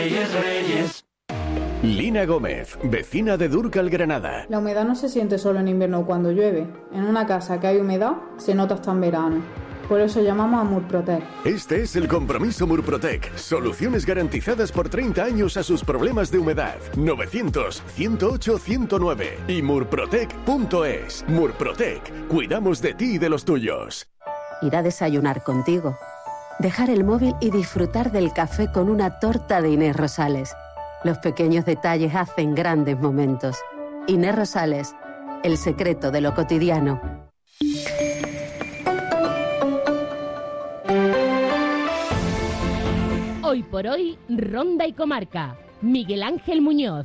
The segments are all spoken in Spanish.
Lina Gómez, vecina de Dúrcal, Granada. La humedad no se siente solo en invierno cuando llueve. En una casa que hay humedad, se nota hasta en verano. Por eso llamamos a Murprotec. Este es el compromiso Murprotec. Soluciones garantizadas por 30 años a sus problemas de humedad. 900-108-109 y murprotec.es. Murprotec. Cuidamos de ti y de los tuyos. Ir a desayunar contigo. Dejar el móvil y disfrutar del café con una torta de Inés Rosales. Los pequeños detalles hacen grandes momentos. Inés Rosales, el secreto de lo cotidiano. Hoy por hoy, Ronda y Comarca. Miguel Ángel Muñoz.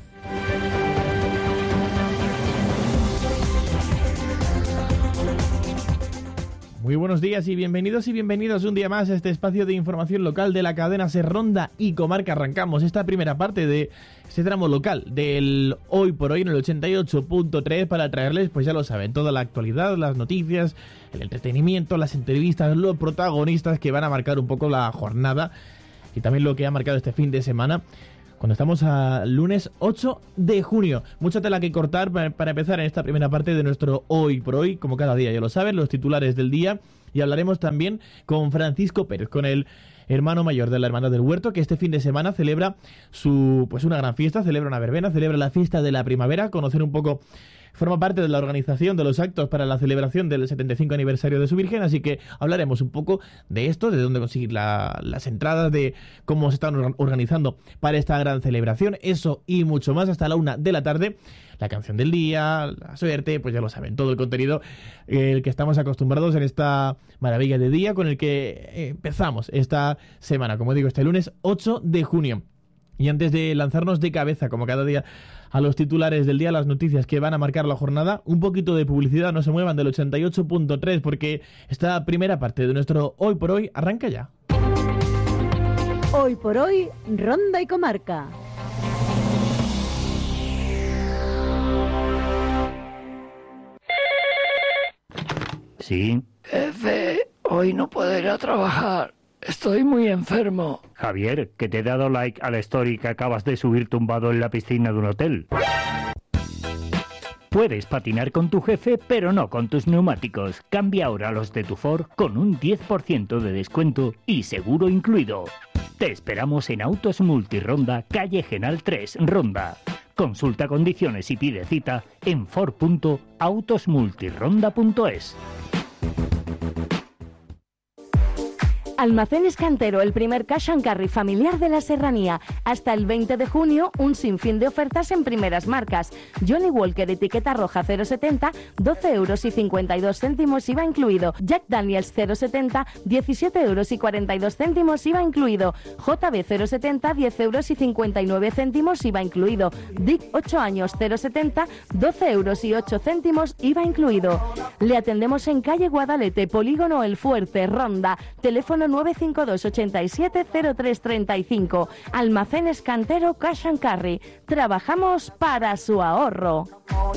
Muy buenos días y bienvenidos un día más a este espacio de información local de la cadena SER Ronda y Comarca. Arrancamos esta primera parte de este tramo local del Hoy por Hoy en el 88.3 para traerles, pues ya lo saben, toda la actualidad, las noticias, el entretenimiento, las entrevistas, los protagonistas que van a marcar un poco la jornada y también lo que ha marcado este fin de semana. Cuando estamos a lunes 8 de junio. Mucha tela que cortar para empezar en esta primera parte de nuestro Hoy por Hoy. Como cada día, ya lo saben, los titulares del día. Y hablaremos también con Francisco Pérez, con el hermano mayor de la Hermandad del Huerto, que este fin de semana celebra una gran fiesta, celebra una verbena, celebra la fiesta de la primavera. Conocer un poco... Forma parte de la organización de los actos para la celebración del 75 aniversario de su Virgen, así que hablaremos un poco de esto, de dónde conseguir las entradas, de cómo se están organizando para esta gran celebración, eso y mucho más hasta la 1 de la tarde. La canción del día, la suerte, pues ya lo saben, todo el contenido el que estamos acostumbrados en esta maravilla de día con el que empezamos esta semana, como digo, este lunes 8 de junio. Y antes de lanzarnos de cabeza, como cada día, a los titulares del día, las noticias que van a marcar la jornada, un poquito de publicidad, no se muevan del 88.3 porque esta primera parte de nuestro Hoy por Hoy arranca ya. Hoy por Hoy, Ronda y Comarca. ¿Sí? Jefe, hoy no puedo ir a trabajar. Estoy muy enfermo. Javier, que te he dado like a la story que acabas de subir tumbado en la piscina de un hotel. Puedes patinar con tu jefe, pero no con tus neumáticos. Cambia ahora los de tu Ford con un 10% de descuento y seguro incluido. Te esperamos en Autos Multironda, calle Genal 3, Ronda. Consulta condiciones y pide cita en ford.autosmultironda.es. Almacenes Cantero, el primer cash and carry familiar de la Serranía. Hasta el 20 de junio, un sinfín de ofertas en primeras marcas. Johnny Walker, etiqueta roja 0,70, 12,52 € IVA incluido. Jack Daniels 0,70, 17,42 € IVA incluido. JB 0,70, 10,59 € IVA incluido. Dick 8 años 0,70, 12,08 € IVA incluido. Le atendemos en calle Guadalete, Polígono El Fuerte, Ronda. Teléfono 952 87 0335. Almacenes Cantero Cash and Carry. Trabajamos para su ahorro.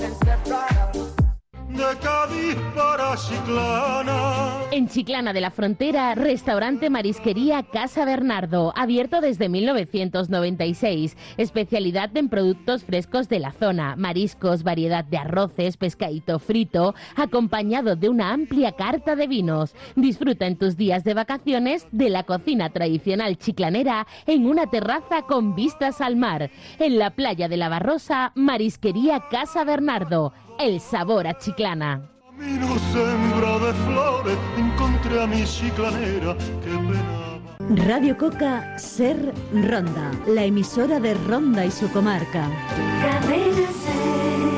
De Cádiz para Chiclana. En Chiclana de la Frontera, restaurante Marisquería Casa Bernardo, abierto desde 1996. Especialidad en productos frescos de la zona, mariscos, variedad de arroces, pescadito frito, acompañado de una amplia carta de vinos. Disfruta en tus días de vacaciones de la cocina tradicional chiclanera en una terraza con vistas al mar. En la playa de la Barrosa, Marisquería Casa Bernardo. El sabor a Chiclana. Camino sembra de flores, encontré a mi chiclanera que penaba. Radio Coca, SER Ronda, la emisora de Ronda y su comarca. Cadena SER.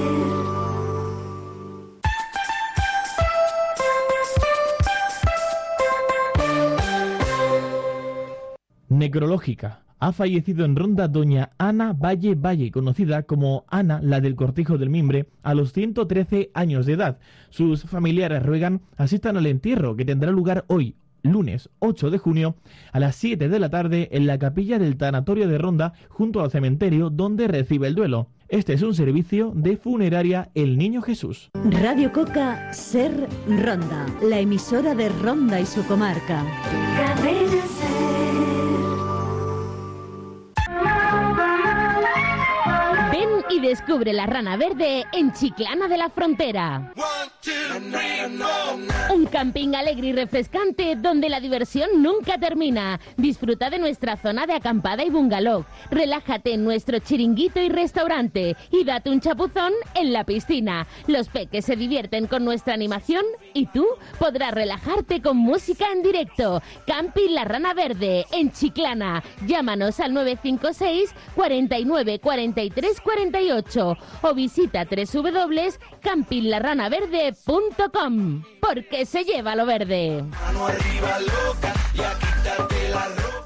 Necrológica. Ha fallecido en Ronda doña Ana Valle, conocida como Ana, la del Cortijo del Mimbre, a los 113 años de edad. Sus familiares ruegan asistan al entierro, que tendrá lugar hoy, lunes 8 de junio, a las 7 de la tarde, en la capilla del tanatorio de Ronda, junto al cementerio donde recibe el duelo. Este es un servicio de funeraria El Niño Jesús. Radio Coca, SER Ronda, la emisora de Ronda y su comarca. Cadena SER. y descubre la Rana Verde en Chiclana de la Frontera. Un camping alegre y refrescante donde la diversión nunca termina. Disfruta de nuestra zona de acampada y bungalow. Relájate en nuestro chiringuito y restaurante y date un chapuzón en la piscina. Los peques se divierten con nuestra animación y tú podrás relajarte con música en directo. Camping La Rana Verde en Chiclana. Llámanos al 956 49 43 48 o visita www.campinglarranaverde.com, porque se lleva lo verde. Mano arriba, loca, y a quitarte la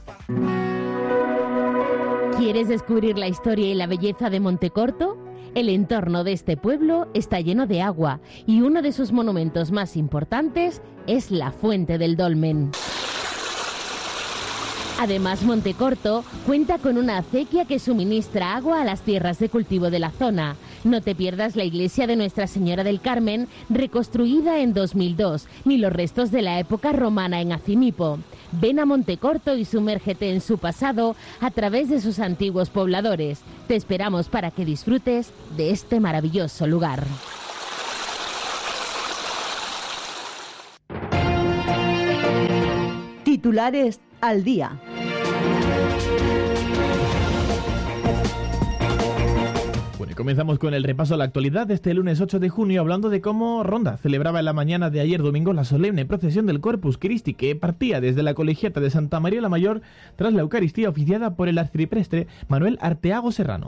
ropa. ¿Quieres descubrir la historia y la belleza de Montecorto? El entorno de este pueblo está lleno de agua y uno de sus monumentos más importantes es la Fuente del Dolmen. Además, Montecorto cuenta con una acequia que suministra agua a las tierras de cultivo de la zona. No te pierdas la iglesia de Nuestra Señora del Carmen, reconstruida en 2002, ni los restos de la época romana en Acimipo. Ven a Montecorto y sumérgete en su pasado a través de sus antiguos pobladores. Te esperamos para que disfrutes de este maravilloso lugar. Titulares al día. Bueno, y comenzamos con el repaso a la actualidad de este lunes 8 de junio, hablando de cómo Ronda celebraba en la mañana de ayer domingo la solemne procesión del Corpus Christi, que partía desde la colegiata de Santa María la Mayor tras la Eucaristía oficiada por el arcipreste Manuel Arteago Serrano.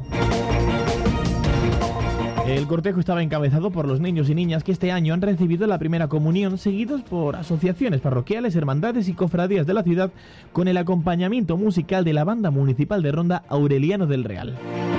El cortejo estaba encabezado por los niños y niñas que este año han recibido la primera comunión, seguidos por asociaciones parroquiales, hermandades y cofradías de la ciudad, con el acompañamiento musical de la banda municipal de Ronda Aureliano del Real.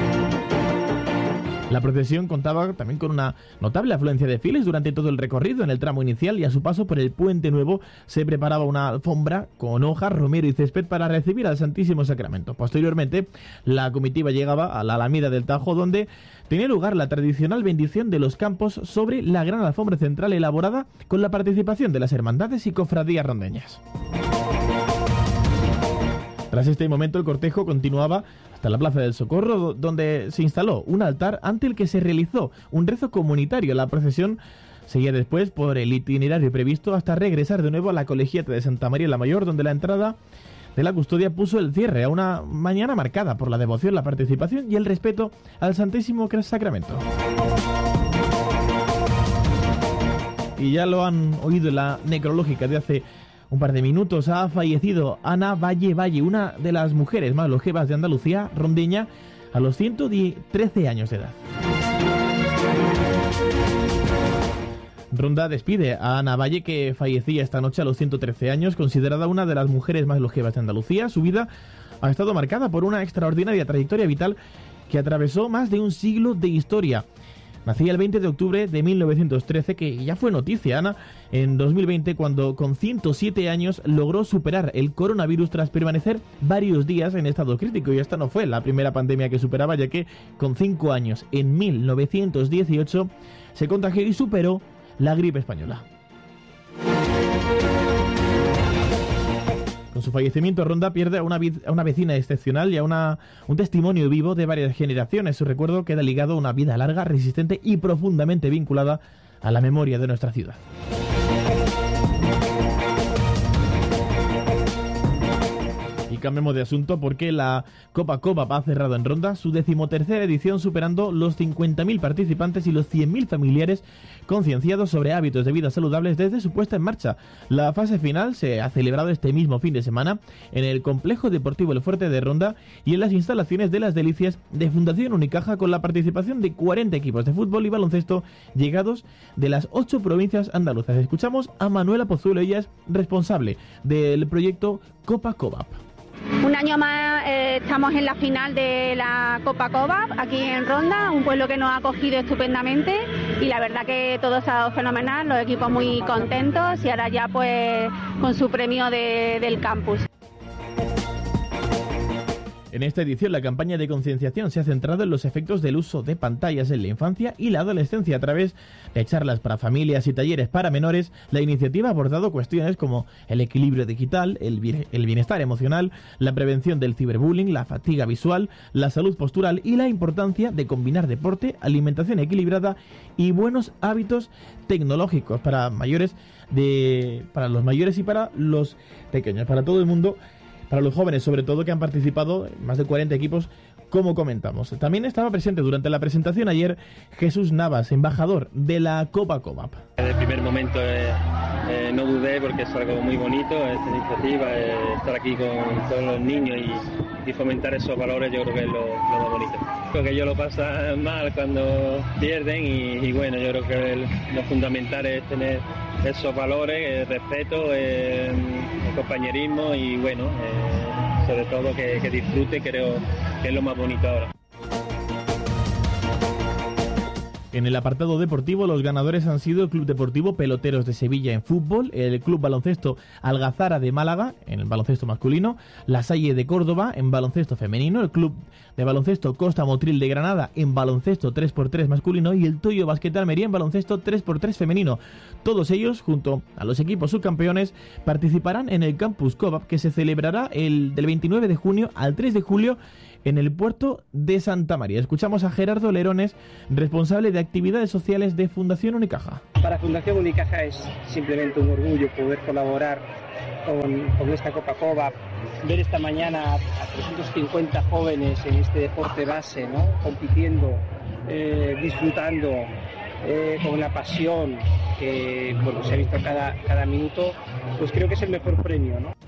La procesión contaba también con una notable afluencia de fieles durante todo el recorrido. En el tramo inicial y a su paso por el Puente Nuevo se preparaba una alfombra con hojas, romero y césped para recibir al Santísimo Sacramento. Posteriormente, la comitiva llegaba a la Alameda del Tajo, donde tenía lugar la tradicional bendición de los campos sobre la gran alfombra central elaborada con la participación de las hermandades y cofradías rondeñas. Tras este momento, el cortejo continuaba hasta la Plaza del Socorro, donde se instaló un altar ante el que se realizó un rezo comunitario. La procesión seguía después por el itinerario previsto hasta regresar de nuevo a la colegiata de Santa María la Mayor, donde la entrada de la custodia puso el cierre a una mañana marcada por la devoción, la participación y el respeto al Santísimo Sacramento. Y ya lo han oído en la necrológica de hace un par de minutos, ha fallecido Ana Valle, una de las mujeres más longevas de Andalucía, rondeña, a los 113 años de edad. Ronda despide a Ana Valle, que fallecía esta noche a los 113 años, considerada una de las mujeres más longevas de Andalucía. Su vida ha estado marcada por una extraordinaria trayectoria vital que atravesó más de un siglo de historia. Nacía el 20 de octubre de 1913, que ya fue noticia, Ana, en 2020, cuando con 107 años logró superar el coronavirus tras permanecer varios días en estado crítico. Y esta no fue la primera pandemia que superaba, ya que con 5 años, en 1918, se contagió y superó la gripe española. Con su fallecimiento, Ronda pierde a una vecina excepcional y a un testimonio vivo de varias generaciones. Su recuerdo queda ligado a una vida larga, resistente y profundamente vinculada a la memoria de nuestra ciudad. Cambiemos de asunto porque la Copa Cobap ha cerrado en Ronda su 13ª edición, superando los 50.000 participantes y los 100.000 familiares concienciados sobre hábitos de vida saludables desde su puesta en marcha. La fase final se ha celebrado este mismo fin de semana en el Complejo Deportivo El Fuerte de Ronda y en las instalaciones de Las Delicias de Fundación Unicaja, con la participación de 40 equipos de fútbol y baloncesto llegados de las 8 provincias andaluzas. Escuchamos a Manuela Pozuelo, ella es responsable del proyecto Copa Cobap. Un año más estamos en la final de la Copa Cobap aquí en Ronda, un pueblo que nos ha acogido estupendamente y la verdad que todo se ha dado fenomenal, los equipos muy contentos y ahora ya pues con su premio del campus. En esta edición, la campaña de concienciación se ha centrado en los efectos del uso de pantallas en la infancia y la adolescencia. A través de charlas para familias y talleres para menores, la iniciativa ha abordado cuestiones como el equilibrio digital, el bienestar emocional, la prevención del ciberbullying, la fatiga visual, la salud postural y la importancia de combinar deporte, alimentación equilibrada y buenos hábitos tecnológicos para los mayores y para los pequeños, para todo el mundo. Para los jóvenes, sobre todo, que han participado, más de 40 equipos, como comentamos. También estaba presente durante la presentación ayer Jesús Navas, embajador de la Copa Cobap. Desde el primer momento no dudé, porque es algo muy bonito, esta iniciativa, estar aquí con todos los niños y fomentar esos valores, yo creo que es lo más bonito. Creo que ellos lo pasan mal cuando pierden y bueno, yo creo que lo fundamental es tener esos valores, el respeto, el compañerismo y bueno, sobre todo que disfrute, creo que es lo más bonito ahora. En el apartado deportivo, los ganadores han sido el Club Deportivo Peloteros de Sevilla en fútbol, el Club Baloncesto Algazara de Málaga en el baloncesto masculino, La Salle de Córdoba en baloncesto femenino, el Club de Baloncesto Costa Motril de Granada en baloncesto 3x3 masculino y el Toyo Basquet Almería en baloncesto 3x3 femenino. Todos ellos, junto a los equipos subcampeones, participarán en el Campus Cobap, que se celebrará del 29 de junio al 3 de julio en el puerto de Santa María. Escuchamos a Gerardo Lerones, responsable de actividades sociales de Fundación Unicaja. Para Fundación Unicaja es simplemente un orgullo poder colaborar con esta Copa Cobap, ver esta mañana a 350 jóvenes en este deporte base, ¿no? Compitiendo, disfrutando, con la pasión que se ha visto cada minuto, pues creo que es el mejor premio, ¿no?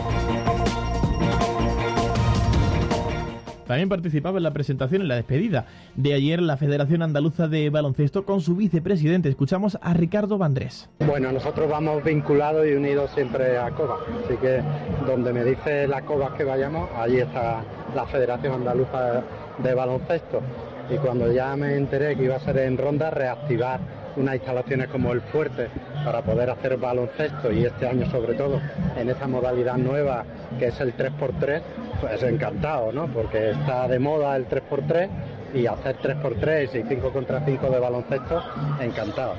También participaba en la presentación, en la despedida de ayer, la Federación Andaluza de Baloncesto con su vicepresidente. Escuchamos a Ricardo Vandrés. Bueno, nosotros vamos vinculados y unidos siempre a COBA, así que donde me dice la COBA que vayamos, allí está la Federación Andaluza de Baloncesto. Y cuando ya me enteré que iba a ser en Ronda, reactivar unas instalaciones como el Fuerte para poder hacer baloncesto, y este año sobre todo en esta modalidad nueva que es el 3x3, pues encantado, ¿no? Porque está de moda el 3x3 y hacer 3x3 y 5 contra 5 de baloncesto, encantado.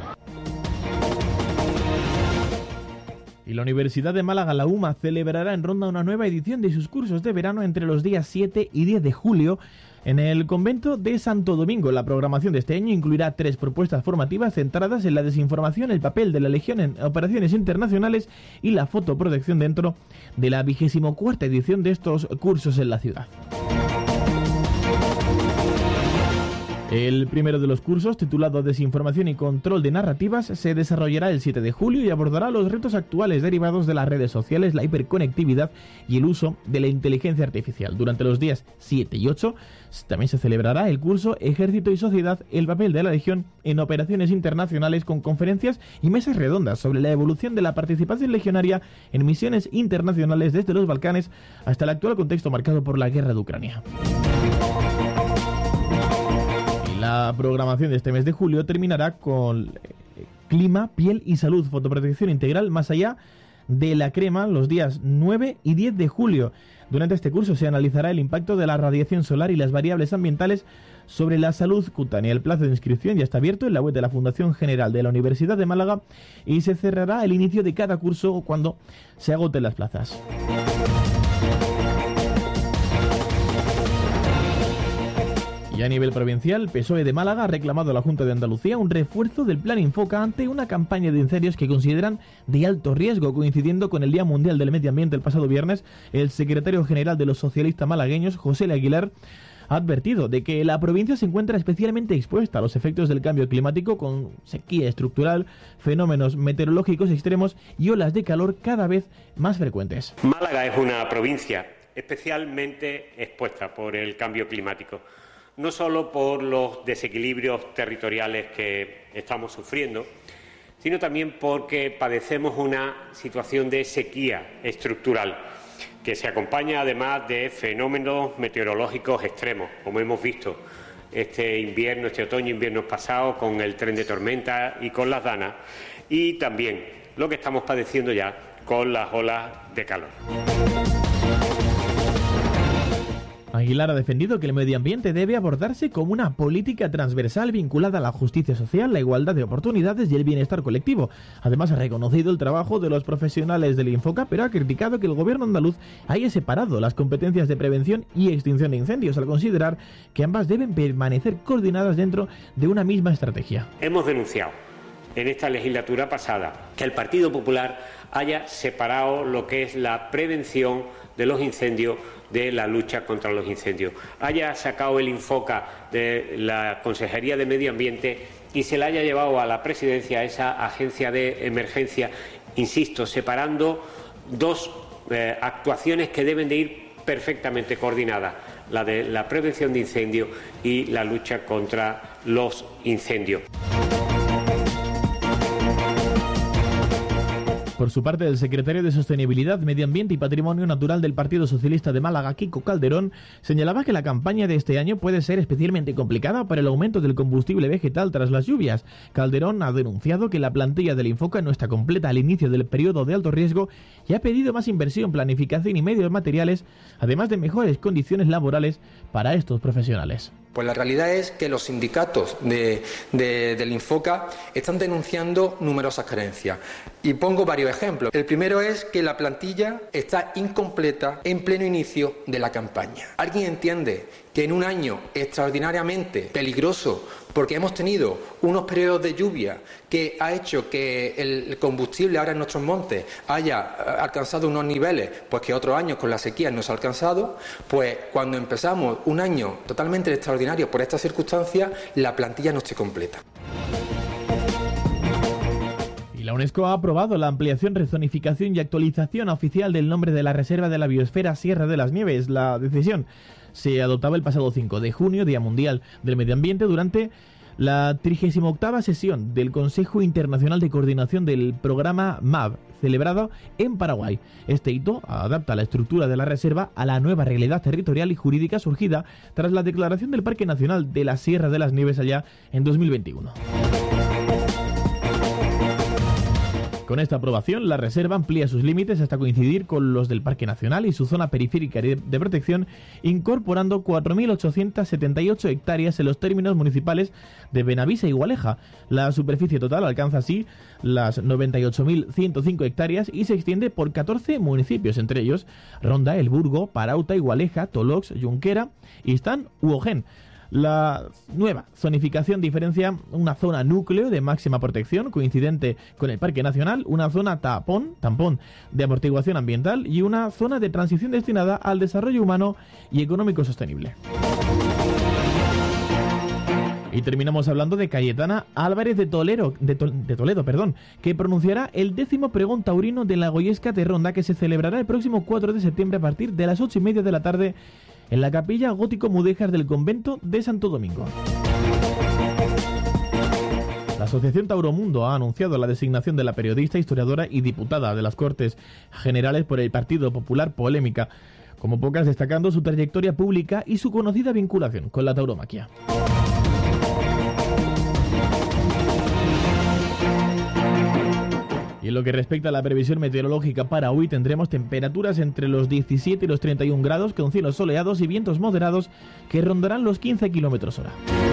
Y la Universidad de Málaga, la UMA, celebrará en Ronda una nueva edición de sus cursos de verano entre los días 7 y 10 de julio en el convento de Santo Domingo. La programación de este año incluirá 3 propuestas formativas centradas en la desinformación, el papel de la Legión en operaciones internacionales y la fotoprotección dentro de la 24ª edición de estos cursos en la ciudad. El primero de los cursos, titulado Desinformación y Control de Narrativas, se desarrollará el 7 de julio y abordará los retos actuales derivados de las redes sociales, la hiperconectividad y el uso de la inteligencia artificial. Durante los días 7 y 8 también se celebrará el curso Ejército y Sociedad, el papel de la Legión en operaciones internacionales, con conferencias y mesas redondas sobre la evolución de la participación legionaria en misiones internacionales desde los Balcanes hasta el actual contexto marcado por la guerra de Ucrania. La programación de este mes de julio terminará con clima, piel y salud, fotoprotección integral más allá de la crema, los días 9 y 10 de julio. Durante este curso se analizará el impacto de la radiación solar y las variables ambientales sobre la salud cutánea. El plazo de inscripción ya está abierto en la web de la Fundación General de la Universidad de Málaga y se cerrará el inicio de cada curso cuando se agoten las plazas. Y a nivel provincial, PSOE de Málaga ha reclamado a la Junta de Andalucía un refuerzo del Plan Infoca ante una campaña de incendios que consideran de alto riesgo. Coincidiendo con el Día Mundial del Medio Ambiente el pasado viernes, el secretario general de los socialistas malagueños, José L. Aguilar, ha advertido de que la provincia se encuentra especialmente expuesta a los efectos del cambio climático, con sequía estructural, fenómenos meteorológicos extremos y olas de calor cada vez más frecuentes. Málaga es una provincia especialmente expuesta por el cambio climático, no solo por los desequilibrios territoriales que estamos sufriendo, sino también porque padecemos una situación de sequía estructural, que se acompaña además de fenómenos meteorológicos extremos, como hemos visto este otoño-invierno pasado con el tren de tormenta y con las danas, y también lo que estamos padeciendo ya con las olas de calor. Aguilar ha defendido que el medio ambiente debe abordarse como una política transversal vinculada a la justicia social, la igualdad de oportunidades y el bienestar colectivo. Además, ha reconocido el trabajo de los profesionales del Infoca, pero ha criticado que el gobierno andaluz haya separado las competencias de prevención y extinción de incendios, al considerar que ambas deben permanecer coordinadas dentro de una misma estrategia. Hemos denunciado en esta legislatura pasada que el Partido Popular haya separado lo que es la prevención de los incendios de la lucha contra los incendios, haya sacado el Infoca de la Consejería de Medio Ambiente y se la haya llevado a la presidencia, a esa agencia de emergencia, insisto, separando dos actuaciones que deben de ir perfectamente coordinadas, la de la prevención de incendios y la lucha contra los incendios. Por su parte, el secretario de Sostenibilidad, Medio Ambiente y Patrimonio Natural del Partido Socialista de Málaga, Kiko Calderón, señalaba que la campaña de este año puede ser especialmente complicada por el aumento del combustible vegetal tras las lluvias. Calderón ha denunciado que la plantilla del Infoca no está completa al inicio del periodo de alto riesgo y ha pedido más inversión, planificación y medios materiales, además de mejores condiciones laborales para estos profesionales. Pues la realidad es que los sindicatos del Infoca están denunciando numerosas carencias. Y pongo varios ejemplos. El primero es que la plantilla está incompleta en pleno inicio de la campaña. ¿Alguien entiende que en un año extraordinariamente peligroso, porque hemos tenido unos periodos de lluvia que ha hecho que el combustible ahora en nuestros montes haya alcanzado unos niveles pues que otros años con la sequía no se ha alcanzado, pues cuando empezamos un año totalmente extraordinario por estas circunstancias, la plantilla no esté completa? La UNESCO ha aprobado la ampliación, rezonificación y actualización oficial del nombre de la Reserva de la Biosfera Sierra de las Nieves. La decisión se adoptaba el pasado 5 de junio, Día Mundial del Medio Ambiente, durante la 38ª sesión del Consejo Internacional de Coordinación del Programa MAB, celebrado en Paraguay. Este hito adapta la estructura de la reserva a la nueva realidad territorial y jurídica surgida tras la declaración del Parque Nacional de la Sierra de las Nieves allá en 2021. Con esta aprobación, la reserva amplía sus límites hasta coincidir con los del Parque Nacional y su zona periférica de protección, incorporando 4.878 hectáreas en los términos municipales de Benavisa y Gualeja. La superficie total alcanza así las 98.105 hectáreas y se extiende por 14 municipios, entre ellos Ronda, El Burgo, Parauta, Igualeja, Tolox, Junquera, Istán u Ojén. La nueva zonificación diferencia una zona núcleo de máxima protección coincidente con el Parque Nacional, una zona tampón de amortiguación ambiental y una zona de transición destinada al desarrollo humano y económico sostenible. Y terminamos hablando de Cayetana Álvarez de Toledo, que pronunciará el 10º pregón taurino de la Goyesca de Ronda, que se celebrará el próximo 4 de septiembre a partir de las 8:30 de la tarde en la capilla Gótico Mudéjar del convento de Santo Domingo. La Asociación Tauromundo ha anunciado la designación de la periodista, historiadora y diputada de las Cortes Generales por el Partido Popular Polémica, como pocas, destacando su trayectoria pública y su conocida vinculación con la tauromaquia. Y en lo que respecta a la previsión meteorológica para hoy, tendremos temperaturas entre los 17 y los 31 grados, con cielos soleados y vientos moderados que rondarán los 15 km/h.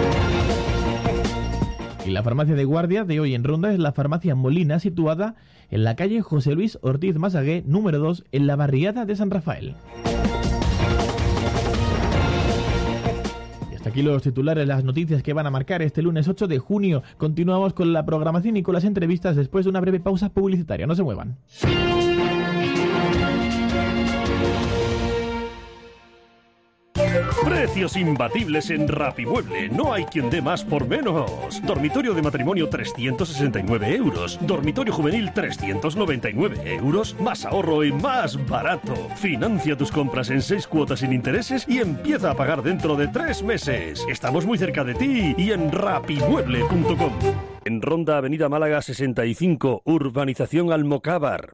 Y la farmacia de guardia de hoy en Ronda es la farmacia Molina, situada en la calle José Luis Ortiz Masagué, número 2, en la barriada de San Rafael. Aquí los titulares, las noticias que van a marcar este lunes 8 de junio. Continuamos con la programación y con las entrevistas después de una breve pausa publicitaria. No se muevan. Precios imbatibles en Rapimueble. No hay quien dé más por menos. Dormitorio de matrimonio 369 euros. Dormitorio juvenil 399 euros. Más ahorro y más barato. Financia tus compras en 6 cuotas sin intereses y empieza a pagar dentro de 3 meses. Estamos muy cerca de ti y en rapimueble.com. En Ronda, Avenida Málaga 65, Urbanización Almocávar.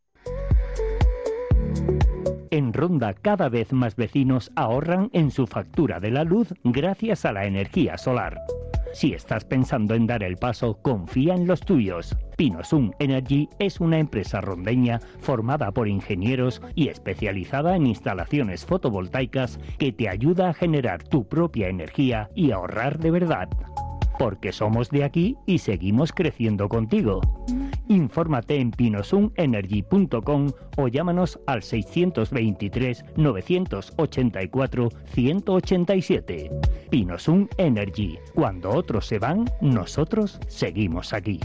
En Ronda, cada vez más vecinos ahorran en su factura de la luz gracias a la energía solar. Si estás pensando en dar el paso, confía en los tuyos. Pinosun Energy es una empresa rondeña formada por ingenieros y especializada en instalaciones fotovoltaicas que te ayuda a generar tu propia energía y ahorrar de verdad. Porque somos de aquí y seguimos creciendo contigo. Infórmate en pinosunenergy.com o llámanos al 623 984 187. Pinosun Energy. Cuando otros se van, nosotros seguimos aquí.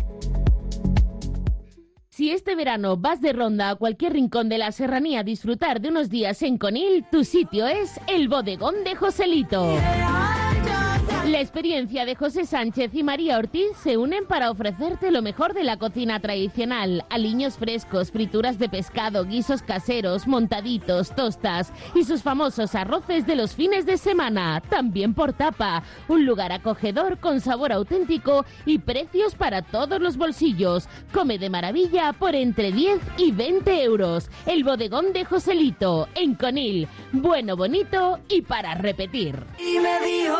Si este verano vas de ronda a cualquier rincón de la serranía a disfrutar de unos días en Conil, tu sitio es el Bodegón de Joselito. La experiencia de José Sánchez y María Ortiz se unen para ofrecerte lo mejor de la cocina tradicional: aliños frescos, frituras de pescado, guisos caseros, montaditos, tostas y sus famosos arroces de los fines de semana, también por tapa. Un lugar acogedor con sabor auténtico y precios para todos los bolsillos. Come de maravilla por entre 10 y 20 euros. El Bodegón de Joselito, en Conil. Bueno, bonito y para repetir. Y me dijo,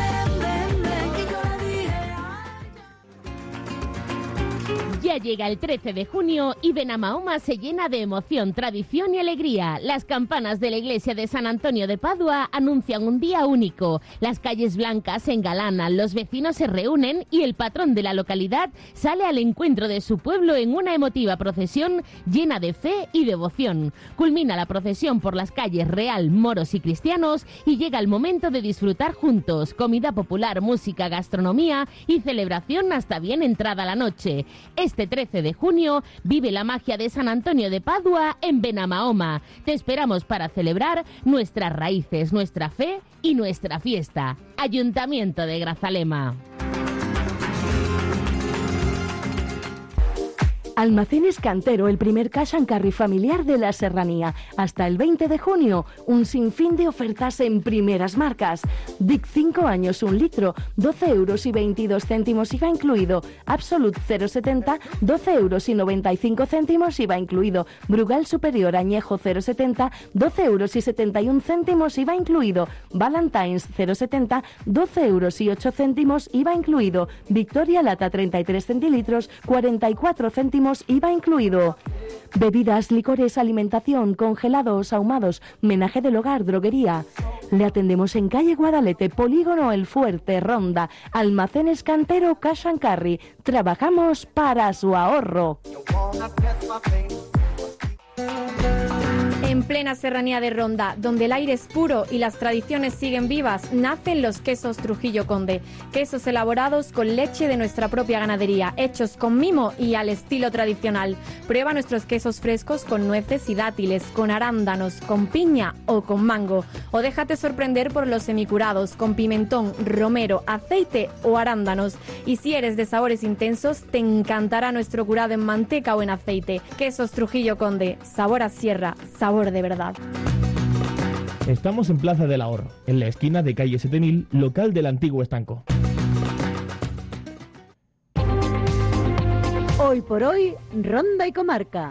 Ya llega el 13 de junio y Benamahoma se llena de emoción, tradición y alegría. Las campanas de la iglesia de San Antonio de Padua anuncian un día único. Las calles blancas se engalanan, los vecinos se reúnen y el patrón de la localidad sale al encuentro de su pueblo en una emotiva procesión llena de fe y devoción. Culmina la procesión por las calles Real, moros y cristianos y llega el momento de disfrutar juntos. Comida popular, música, gastronomía y celebración hasta bien entrada la noche. Este 13 de junio vive la magia de San Antonio de Padua en Benamahoma. Te esperamos para celebrar nuestras raíces, nuestra fe y nuestra fiesta. Ayuntamiento de Grazalema. Almacenes Cantero, el primer cash and carry familiar de la serranía. Hasta el 20 de junio, un sinfín de ofertas en primeras marcas. Dic 5 años, 1 litro, 12 euros y 22 céntimos IVA incluido. Absolut 0,70, 12 euros y 95 céntimos IVA incluido. Brugal Superior Añejo 0,70, 12 euros y 71 céntimos IVA incluido. Valentine's 0,70, 12 euros y 8 céntimos IVA incluido. Victoria Lata 33 centilitros, 44 céntimos IVA incluido. Bebidas, licores, alimentación, congelados, ahumados, menaje del hogar, droguería. Le atendemos en calle Guadalete, Polígono El Fuerte, Ronda. Almacenes Cantero, Cash and Carry. Trabajamos para su ahorro. En plena serranía de Ronda, donde el aire es puro y las tradiciones siguen vivas, nacen los quesos Trujillo Conde. Quesos elaborados con leche de nuestra propia ganadería, hechos con mimo y al estilo tradicional. Prueba nuestros quesos frescos con nueces y dátiles, con arándanos, con piña o con mango. O déjate sorprender por los semicurados, con pimentón, romero, aceite o arándanos. Y si eres de sabores intensos, te encantará nuestro curado en manteca o en aceite. Quesos Trujillo Conde, sabor a sierra, sabor de verdad. Estamos en Plaza del Ahorro, en la esquina de calle Setenil, local del antiguo estanco. Hoy por hoy, Ronda y Comarca.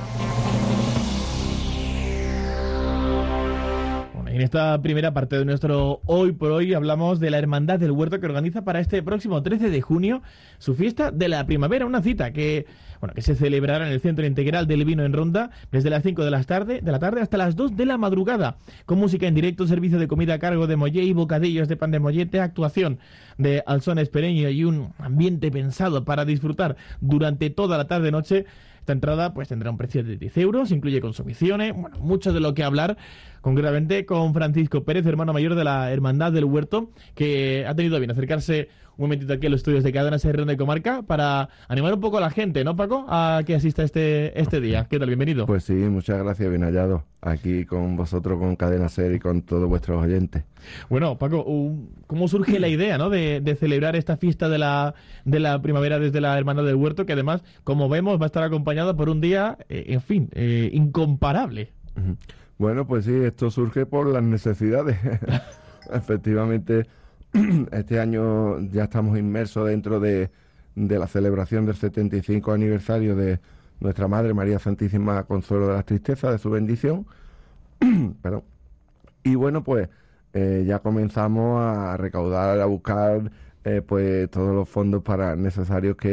En esta primera parte de nuestro Hoy por Hoy hablamos de la Hermandad del Huerto, que organiza para este próximo 13 de junio su fiesta de la primavera, una cita que se celebrará en el Centro Integral del Vino en Ronda desde las 5 de la tarde hasta las 2 de la madrugada, con música en directo, servicio de comida a cargo de mollé y bocadillos de pan de mollete, actuación de Alzón Espereño y un ambiente pensado para disfrutar durante toda la tarde-noche. Esta entrada pues tendrá un precio de 10 euros, incluye consumiciones, mucho de lo que hablar, concretamente con Francisco Pérez, hermano mayor de la Hermandad del Huerto, que ha tenido bien acercarse un momentito aquí a los estudios de Cadena SER Ronda y Comarca para animar un poco a la gente, ¿no, Paco?, a que asista este día. ¿Qué tal? Bienvenido. Pues sí, muchas gracias, bien hallado, aquí con vosotros, con Cadena SER y con todos vuestros oyentes. Bueno, Paco, ¿cómo surge la idea, ¿no?, de celebrar esta fiesta de la primavera desde la Hermandad del Huerto, que además, como vemos, va a estar acompañada por un día, incomparable? Bueno, pues sí, esto surge por las necesidades. Efectivamente, este año ya estamos inmersos dentro de la celebración del 75 aniversario de nuestra Madre María Santísima Consuelo de las Tristezas, de su bendición. Perdón. Y bueno, pues ya comenzamos a recaudar, a buscar pues todos los fondos necesarios que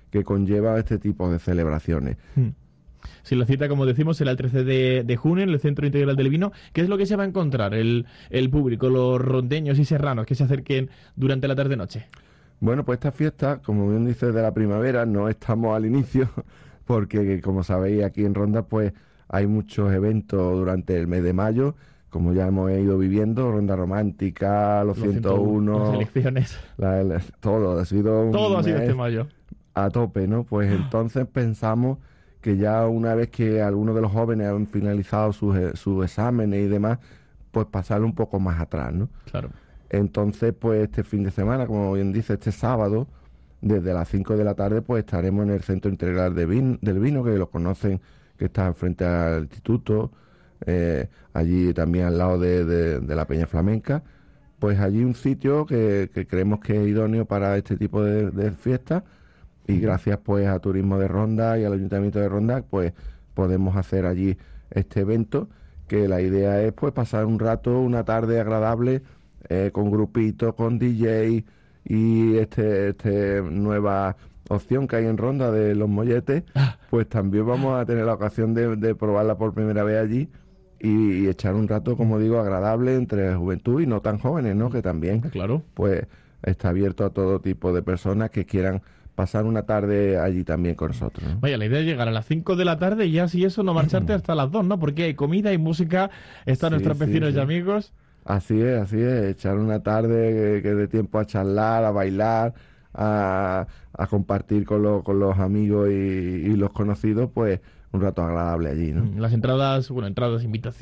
que conlleva este tipo de celebraciones. Si la cita, como decimos, será el 13 de junio en el Centro Integral del Vino. ¿Qué es lo que se va a encontrar el público, los rondeños y serranos que se acerquen durante la tarde-noche? Bueno, pues esta fiesta, como bien dices, de la primavera, no estamos al inicio, porque como sabéis aquí en Ronda pues hay muchos eventos durante el mes de mayo, como ya hemos ido viviendo, Ronda Romántica, los 101, las elecciones, todo ha sido este mayo a tope, ¿no? Pues entonces pensamos que ya una vez que algunos de los jóvenes han finalizado sus exámenes y demás, pues pasarlo un poco más atrás, ¿no? Claro. Entonces, pues este fin de semana, como bien dice, este sábado, desde las 5 de la tarde, pues estaremos en el Centro Integral del Vino, que lo conocen, que está frente al instituto, allí también al lado de la Peña Flamenca. Pues allí un sitio que creemos que es idóneo para este tipo de fiestas, y gracias pues a Turismo de Ronda y al Ayuntamiento de Ronda, pues podemos hacer allí este evento, que la idea es pues pasar un rato, una tarde agradable, con grupitos, con DJ y este nueva opción que hay en Ronda de los molletes, pues también vamos a tener la ocasión de probarla por primera vez allí y echar un rato, como digo, agradable entre juventud y no tan jóvenes, ¿no? Que también, claro, pues está abierto a todo tipo de personas que quieran pasar una tarde allí también con nosotros, ¿no? Vaya, la idea es llegar a las 5 de la tarde y ya si eso no marcharte hasta las 2, ¿no? Porque hay comida y música, están nuestros vecinos y amigos. Así es, echar una tarde que dé tiempo a charlar, a bailar, a compartir con los amigos y los conocidos, pues un rato agradable allí, ¿no? Las entradas, invitaciones.